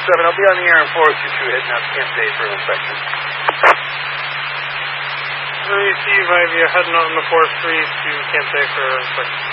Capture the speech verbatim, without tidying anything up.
seven, I'll be on the air in four oh two two heading out to Camp Day for an inspection. Receive, Ivy, heading out in the four three to Camp Day for inspection.